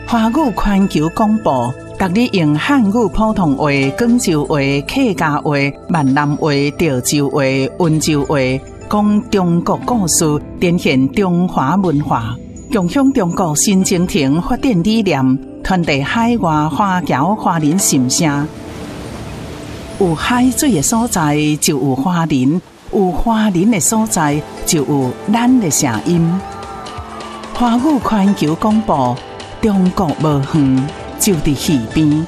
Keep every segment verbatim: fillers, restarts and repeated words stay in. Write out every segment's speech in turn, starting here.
华语环球广播，逐日用汉语普通话、广州话、客家话、闽南话、潮州话、温州话，讲中国故事，展现中华文化，共享中国新征程发展理念，传递海外华侨华人心声。有海水的所在就有华人，有华人的所在就有咱的声音。华语环球广播，中国无远，就伫耳边。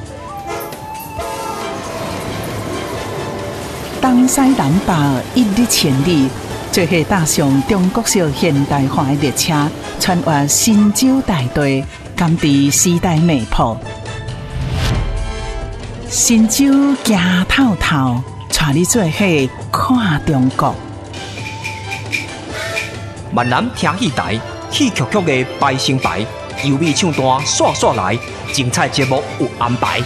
东西南北一日千里，做伙搭上中国式现代化的列车，穿越神州大地，甘伫时代脉搏。神州行透透，带你做伙看中国。 闽南听戏台，戏曲曲的排成排，优美唱段刷刷来，精彩节目有安排。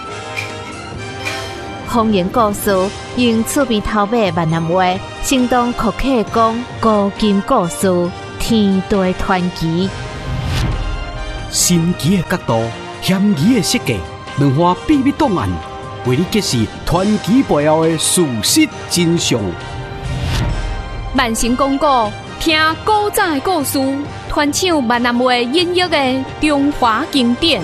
方言故事用厝边头尾闽南话，生动可客讲古今故事，天地传奇。 神奇的角度，险疑的设计，文化秘密档案，为你揭示传奇背后的事实真相。 万神讲古，听古早的故事，传唱闽南话音乐的中华经典。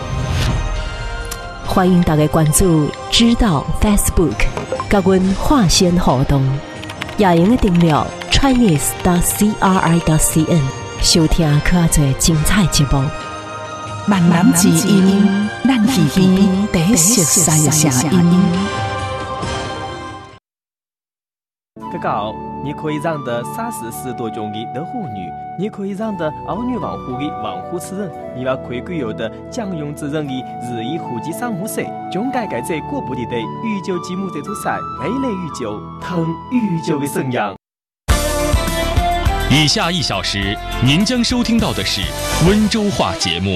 欢迎大家关注知道 Facebook， 甲阮化线互动，也用订阅 Chinese 的 C R I 的 C N， 收听较侪精彩节目。 闽南之音，咱耳边第一熟悉的声音。 哥哥，你可以让的三十四多种的老妇女，你可以让的儿女王户的王户之人，你要可以具有的将用之人的日益户籍上户税，总该该在过不里的御酒节目这座山，美丽御酒，腾御酒的生养。 以下一小时，您将收听到的是温州话节目。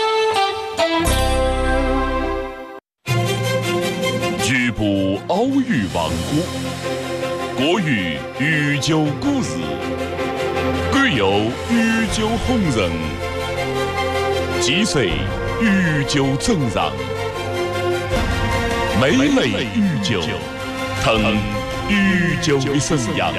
举步奥语王国。国语御酒故事，贵有御酒红人，几岁御酒正让，美美御酒，腾御酒的生养。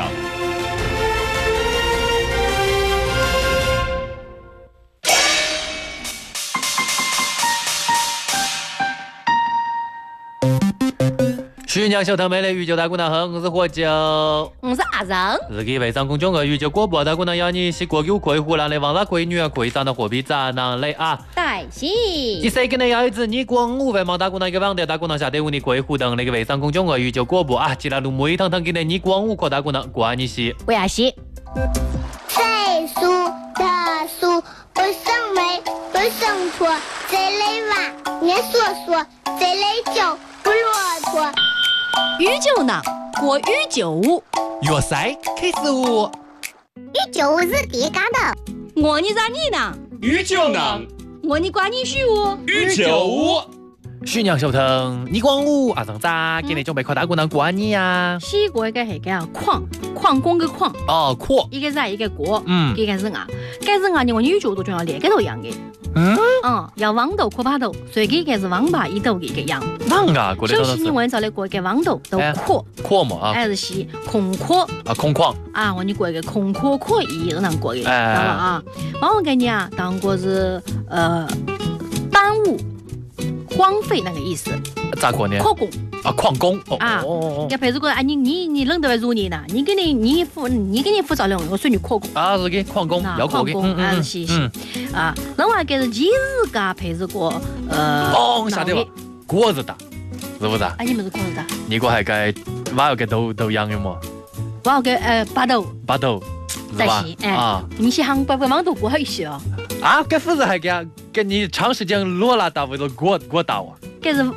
徐娘小堂妹的御酒大姑娘好，我是火酒， 我是阿仁。 自己为上公众的御酒广播大姑娘要你是国有可以湖南的王大可以女儿可以长得火皮渣男类啊。 对是。 第四个呢要一次你光五位毛大姑娘一个网的大姑娘下对五你可以互动那个为上公众的御酒广播啊，接下来每一堂堂给你光五个大姑娘关你是。 我也是。 岁数的数不生美不生错，这类娃年说说，这类酒不骆驼。 御酒呢，过御酒舞， 粤赛开始舞。 御酒舞是第干的。 我你让你呢？ 御酒呢？ 我你管你许舞。 御酒舞。 徐娘小腾，你光舞阿长咋？给你准备块大姑娘关你呀？ 西国一个系个矿矿工个矿。 哦，矿。 一个是一个国， 嗯， 一个是啊，该是啊，你我御酒都就要两个头样的。 嗯， 嗯，要王头阔把头，所以这个是王八一头的一个样。 王啊，过来首先你问找来过一个王头都阔阔嘛啊， 还是西空阔啊空旷啊，我你过一个空阔阔一个能过的，知道哎了啊？往我给你啊，当过是呃耽误荒废那个意思。 咋过呢？ 扩工啊，矿工哦啊， 哦哦要譬如说啊，你你你认得来如你呢？你给你你付你给你付照料，我算你扩工啊，是个矿工，要过的， 矿工啊是是是啊，另外一个是几日噶譬如说呃哦，晓得了，果子大，是不是？ 啊，你们是果子大？ 你个还该挖要个豆豆样的么？ 我要个呃八豆， 八豆， 在西哎啊，你去杭北网都过好一些哦。 啊，这不是还给给你长时间落了大为了过过大哇？ 这是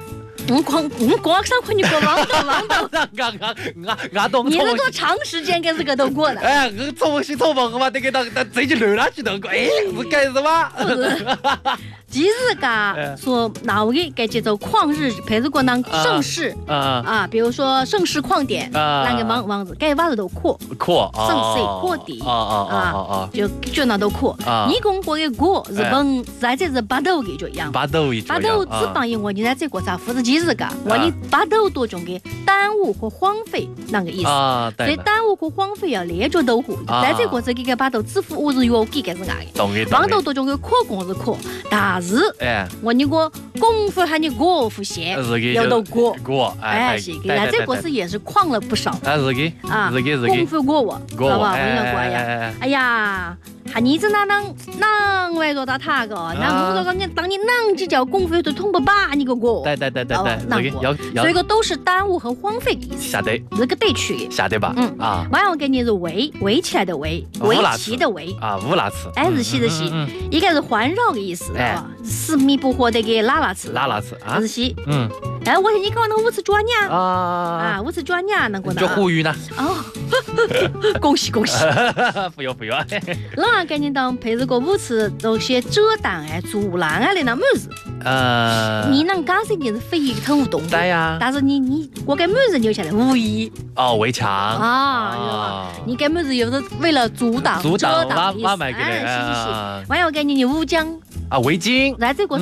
我光我光上回你过王道王道， 俺俺俺俺懂。 你能够长时间跟这个都过的。 哎，我做梦是做梦嘛，那个当当自己流了去能过，哎，是干什么？ 其实噶说哪个该节奏旷日陪着过当盛世啊啊，比如说盛世旷点，那个王王子该娃子都阔阔， 盛世阔地啊啊啊啊， 就就那都阔。你跟我的过日本在这是八斗的就一样， 八斗一八斗只帮因为你在这国家扶持其实噶，我你八斗多种的耽误和荒废那个意思啊，所以耽误和荒废要连着都户，在这国家这个八斗支付物日月几个是哪个？王斗多种的扩工是扩，但是哎，我你个功夫还你国夫些，要都过过， 哎，是的，在这国是也是旷了不少， 啊是的， 啊是的，是的， 功夫过我， 过好不好？我跟你说呀，哎呀。哈，你这哪能能为着到他个？那我说你当你能几叫功夫都通不把你个过？ 对对对对对， 那过，所以个都是耽误和荒废的意思。 晓得， 这个得去。 晓得吧？ 嗯啊，我要给你是围围起来的围，围棋的围啊，乌拉词。 哎，日系日系，一个是环绕的意思啊，四面不活的给拉拉词， 拉拉词啊， 日系。嗯，哎，我你看那五次专家啊啊，五次专家能过呢？就呼吁呢？ 哦，恭喜恭喜！ 不要不要。 那赶紧当陪着个五次都些遮挡哎、阻拦啊的那么子。呃，你能干是你是非一头动。 对呀。 但是你你我给么子留下来无意。 哦，围墙。 啊，你给么子有的为了阻挡、 阻挡、 遮挡意思。 哎，是是是。 我要给你的武将。 啊，围巾。 在这个